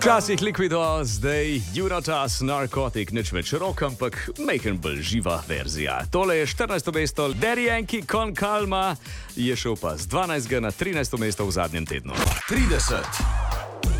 Včasih likvido, zdaj Junotas, narkotik, nič več rok, ampak majhen bolj živa verzija. Tole je 14. mesto, Daddy Yankee Con Calma je šel pa z 12. na 13. mesto v zadnjem tednu. 30.